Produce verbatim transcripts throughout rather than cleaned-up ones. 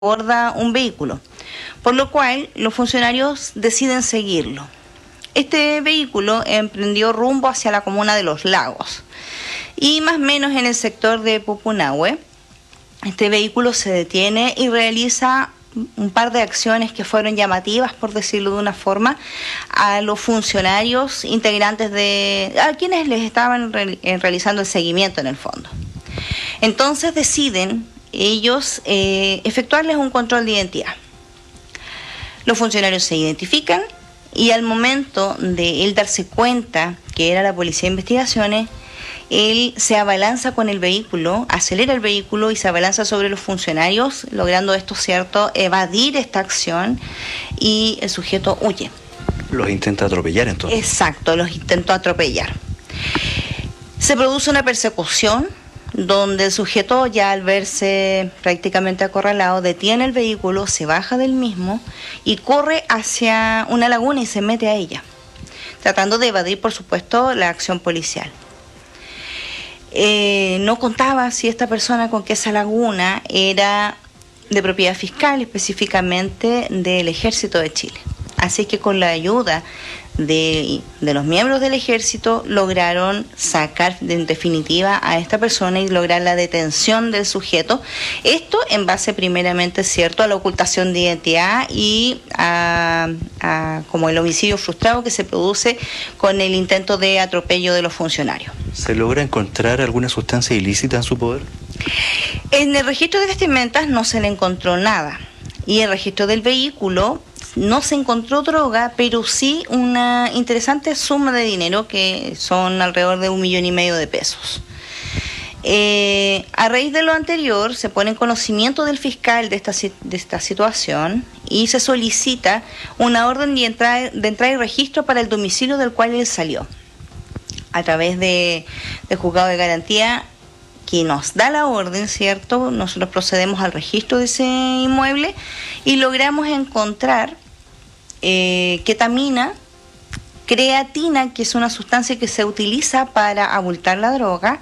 aborda un vehículo, por lo cual los funcionarios deciden seguirlo. Este vehículo emprendió rumbo hacia la comuna de Los Lagos y más o menos en el sector de Pupunahue. Este vehículo se detiene y realiza un par de acciones que fueron llamativas, por decirlo de una forma, a los funcionarios integrantes de... a quienes les estaban re, realizando el seguimiento en el fondo. Entonces deciden ellos eh, efectuarles un control de identidad. Los funcionarios se identifican y al momento de él darse cuenta que era la policía de investigaciones, él se abalanza con el vehículo, acelera el vehículo y se abalanza sobre los funcionarios, logrando esto, cierto, evadir esta acción, y el sujeto huye. ¿Los intenta atropellar entonces? Exacto, los intentó atropellar. Se produce una persecución donde el sujeto, ya al verse prácticamente acorralado, detiene el vehículo, se baja del mismo y corre hacia una laguna y se mete a ella, tratando de evadir, por supuesto, la acción policial. Eh, no contaba si esta persona con que esa laguna era de propiedad fiscal, específicamente del Ejército de Chile. Así que con la ayuda de, de los miembros del ejército lograron sacar en definitiva a esta persona y lograr la detención del sujeto. Esto en base primeramente, cierto, a la ocultación de identidad y a, a como el homicidio frustrado que se produce con el intento de atropello de los funcionarios. ¿Se logra encontrar alguna sustancia ilícita en su poder? En el registro de vestimentas no se le encontró nada, y en el registro del vehículo no se encontró droga, pero sí una interesante suma de dinero, que son alrededor de un millón y medio de pesos. Eh, a raíz de lo anterior, se pone en conocimiento del fiscal de esta, de esta situación y se solicita una orden de entrada, de entrada y registro para el domicilio del cual él salió. A través de, del juzgado de garantía, que nos da la orden, ¿cierto? Nosotros procedemos al registro de ese inmueble y logramos encontrar eh, ketamina, creatina, que es una sustancia que se utiliza para abultar la droga,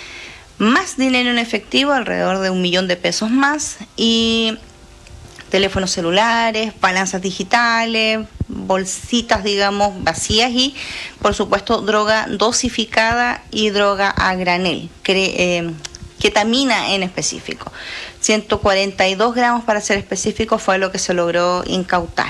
más dinero en efectivo, alrededor de un millón de pesos más, y teléfonos celulares, balanzas digitales, bolsitas, digamos, vacías y, por supuesto, droga dosificada y droga a granel, cre- eh, ketamina en específico. ciento cuarenta y dos gramos, para ser específico, fue lo que se logró incautar.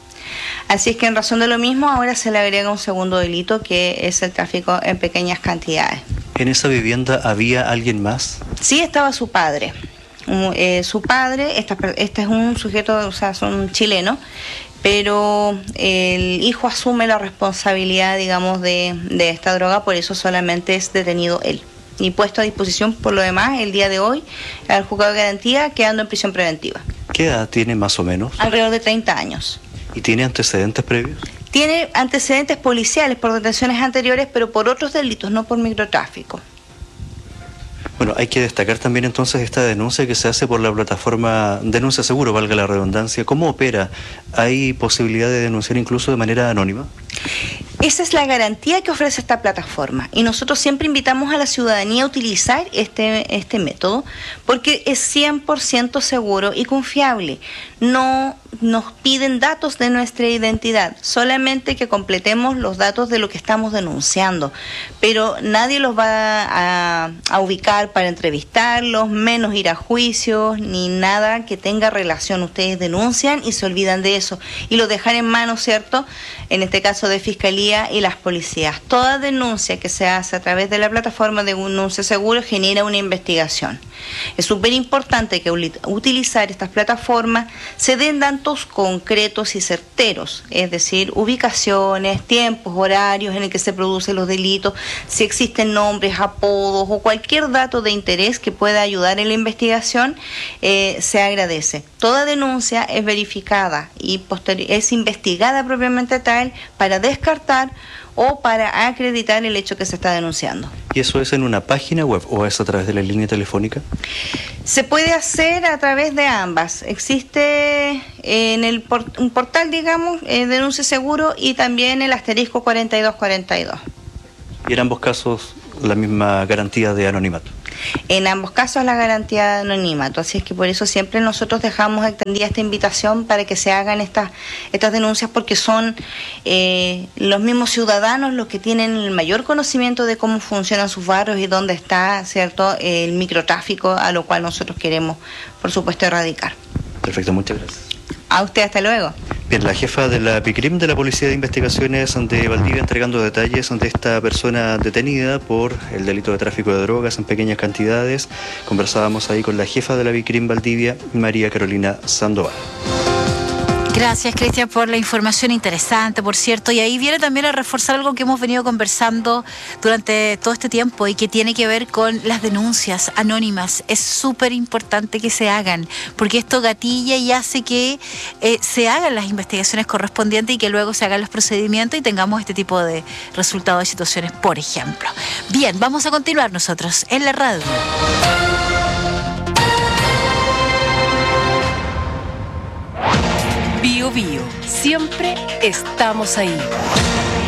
Así es que, en razón de lo mismo, ahora se le agrega un segundo delito, que es el tráfico en pequeñas cantidades. ¿En esa vivienda había alguien más? Sí, estaba su padre. Eh, su padre, esta, este es un sujeto, o sea, son chilenos, pero el hijo asume la responsabilidad, digamos, de, de esta droga, por eso solamente es detenido él y puesto a disposición por lo demás el día de hoy al juzgado de garantía, quedando en prisión preventiva. ¿Qué edad tiene más o menos? Alrededor de treinta años. ¿Y tiene antecedentes previos? Tiene antecedentes policiales por detenciones anteriores, pero por otros delitos, no por microtráfico. Bueno, hay que destacar también entonces esta denuncia que se hace por la plataforma Denuncia Seguro, valga la redundancia. ¿Cómo opera? ¿Hay posibilidad de denunciar incluso de manera anónima? Esa es la garantía que ofrece esta plataforma, y nosotros siempre invitamos a la ciudadanía a utilizar este, este método porque es cien por ciento seguro y confiable. No nos piden datos de nuestra identidad, solamente que completemos los datos de lo que estamos denunciando, pero nadie los va a, a ubicar para entrevistarlos, menos ir a juicios, ni nada que tenga relación. Ustedes denuncian y se olvidan de eso y lo dejan en manos, ¿cierto?, en este caso de Fiscalía y las policías. Toda denuncia que se hace a través de la plataforma de Denuncia Seguro genera una investigación. Es súper importante que utilizar estas plataformas se den datos concretos y certeros, es decir, ubicaciones, tiempos, horarios en el que se producen los delitos, si existen nombres, apodos o cualquier dato de interés que pueda ayudar en la investigación, eh, se agradece. Toda denuncia es verificada y posterior, es investigada propiamente tal para descartar o para acreditar el hecho que se está denunciando. ¿Y eso es en una página web o es a través de la línea telefónica? Se puede hacer a través de ambas. Existe en el port un portal, digamos, eh, Denuncia Seguro, y también el asterisco cuarenta y dos cuarenta y dos. ¿Y en ambos casos la misma garantía de anonimato. En ambos casos la garantía de anonimato, así es que por eso siempre nosotros dejamos extendida esta invitación para que se hagan estas estas denuncias, porque son eh, los mismos ciudadanos los que tienen el mayor conocimiento de cómo funcionan sus barrios y dónde está, cierto, el microtráfico, a lo cual nosotros queremos, por supuesto, erradicar. Perfecto, muchas gracias. A usted, hasta luego. Bien, la jefa de la PICRIM de la Policía de Investigaciones de Valdivia entregando detalles de esta persona detenida por el delito de tráfico de drogas en pequeñas cantidades. Conversábamos ahí con la jefa de la PICRIM Valdivia, María Carolina Sandoval. Gracias, Cristian, por la información interesante, por cierto. Y ahí viene también a reforzar algo que hemos venido conversando durante todo este tiempo y que tiene que ver con las denuncias anónimas. Es súper importante que se hagan, porque esto gatilla y hace que eh, se hagan las investigaciones correspondientes y que luego se hagan los procedimientos y tengamos este tipo de resultados de situaciones, por ejemplo. Bien, vamos a continuar nosotros en la radio. Bio Bio, siempre estamos ahí.